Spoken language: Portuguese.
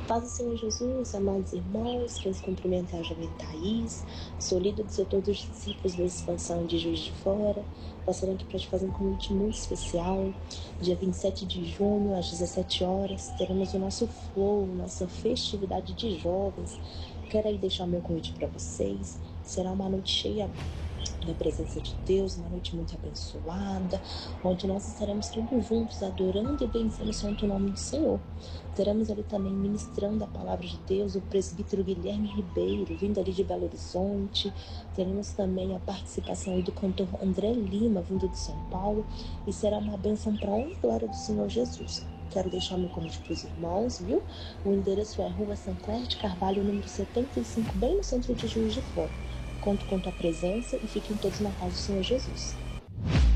Paz do Senhor Jesus, amados irmãos, que os cumprimenta a jovem Thaís. Sou líder do setor dos discípulos da expansão de Juiz de Fora. Passando aqui para te fazer um convite muito especial. Dia 27 de junho, às 17 horas, teremos o nosso Flow, nossa festividade de jovens. Quero aí deixar o meu convite para vocês. Será uma noite cheia da presença de Deus, uma noite muito abençoada, onde nós estaremos todos juntos adorando e bendizendo o santo nome do Senhor. Teremos ali também ministrando a palavra de Deus o presbítero Guilherme Ribeiro, vindo ali de Belo Horizonte. Teremos também a participação do cantor André Lima, vindo de São Paulo, e será uma bênção para a honra e glória do Senhor Jesus. Quero deixar meu convite para os irmãos, viu? O endereço é Rua Sancler de Carvalho, número 75, bem no centro de Juiz de Fora. Conto com tua presença e fiquem todos na paz do Senhor Jesus.